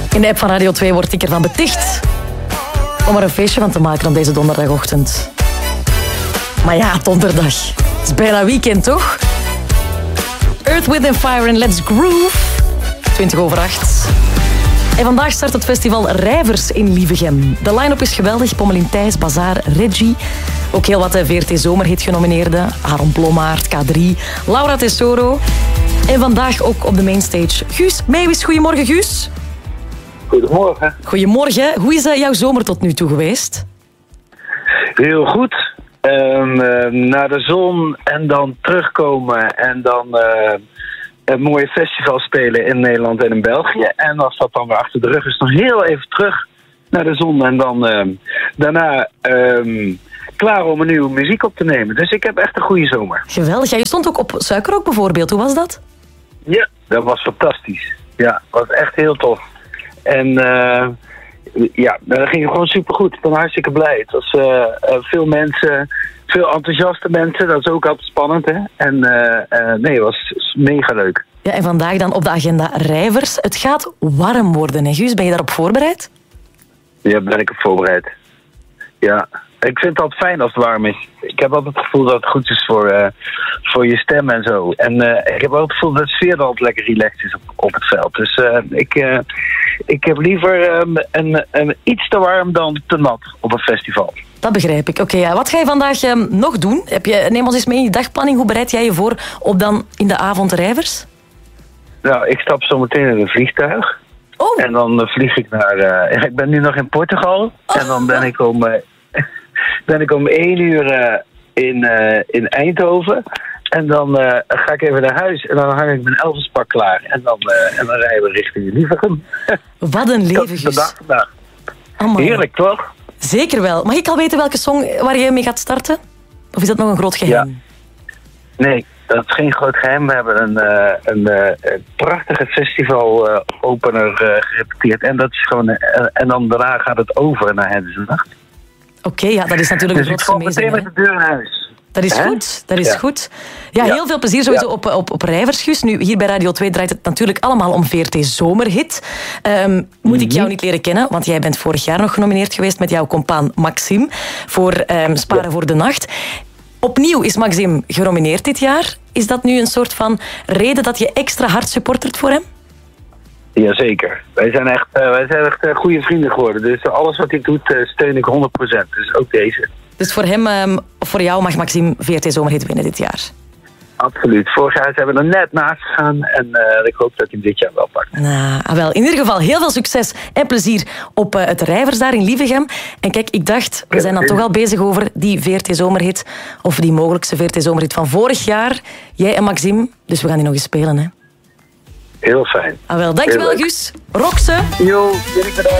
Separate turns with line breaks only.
In de app van Radio 2 word ik ervan beticht om er een feestje van te maken op deze donderdagochtend. Maar ja, donderdag. Het is bijna weekend, toch? Earth, Wind & Fire en Let's Groove. 20:08. En vandaag start het festival Rijvers in Lievegem. De line-up is geweldig. Pommelien Thijs, Bazaar, Reggie. Ook heel wat VRT Zomerhit genomineerden. Aaron Blommaert, K3, Laura Tesoro. En vandaag ook op de mainstage Guus Meeuwis. Goedemorgen, Guus.
Goedemorgen.
Goedemorgen. Hoe is jouw zomer tot nu toe geweest?
Heel goed. Naar de zon en dan terugkomen en dan een mooie festival spelen in Nederland en in België. En als dat dan weer achter de rug is, nog heel even terug naar de zon en dan daarna klaar om een nieuwe muziek op te nemen. Dus ik heb echt een goede zomer.
Geweldig. Ja, je stond ook op Suikerrok bijvoorbeeld. Hoe was dat?
Ja, dat was fantastisch. Ja, was echt heel tof. En ja, dat ging gewoon supergoed. Ik ben hartstikke blij. Het was veel mensen, veel enthousiaste mensen. Dat is ook altijd spannend, hè. En nee, het was mega leuk.
Ja, en vandaag dan op de agenda Rijvers. Het gaat warm worden, hè, Guus? Ben je daarop voorbereid?
Ja, ben ik op voorbereid. Ja, ik vind het altijd fijn als het warm is. Ik heb altijd het gevoel dat het goed is voor je stem en zo. En ik heb ook het gevoel dat de sfeer dan altijd lekker relaxed is op het veld. Dus ik heb liever iets te warm dan te nat op een festival.
Dat begrijp ik. Oké, ja. Wat ga je vandaag nog doen? Neem ons eens mee in je dagplanning. Hoe bereid jij je voor op dan in de avond Rijvers?
Nou, ik stap zo meteen in een vliegtuig.
Oh.
En dan vlieg ik naar... ik ben nu nog in Portugal. En dan ben ik om 1 uur in Eindhoven. En dan ga ik even naar huis. En dan hang ik mijn Elvis-pak klaar. En dan rijden we richting Lievegem.
Wat een leven, Guus.
Dat is de dag vandaag.
Amai.
Heerlijk, toch?
Zeker wel. Mag ik al weten welke song waar je mee gaat starten? Of is dat nog een groot geheim?
Ja. Nee, dat is geen groot geheim. We hebben een prachtige festival-opener gerepeteerd. En dat is gewoon... en dan daarna gaat het over naar Henderson Nacht.
Oké, ja, dat is natuurlijk
dus
een groot
meteen
gemeen.
met de deur in huis.
Dat is goed, dat is goed. Ja, heel veel plezier sowieso op Rijvers, Guus. Nu, hier bij Radio 2 draait het natuurlijk allemaal om VRT Zomerhit. Moet ik jou niet leren kennen, want jij bent vorig jaar nog genomineerd geweest met jouw compaan Maxime voor Sparen voor de Nacht. Opnieuw is Maxime genomineerd dit jaar. Is dat nu een soort van reden dat je extra hard supportert voor hem?
Jazeker. Wij zijn echt goede vrienden geworden. Dus alles wat hij doet steun ik 100%. Dus ook deze.
Dus voor hem, voor jou mag Maxime VRT Zomerhit winnen dit jaar?
Absoluut. Vorig jaar zijn we er net naast gegaan. En ik hoop dat hij hem dit jaar wel pakt.
Nou, wel. In ieder geval heel veel succes en plezier op het Rijvers daar in Lievegem. En kijk, ik dacht, we zijn dan toch al bezig over die VRT Zomerhit. Of die mogelijkse VRT Zomerhit van vorig jaar. Jij en Maxime. Dus we gaan die nog eens spelen, hè?
Heel fijn.
Wel, dankjewel, Guus. Rock ze.
Jo, jullie bedankt.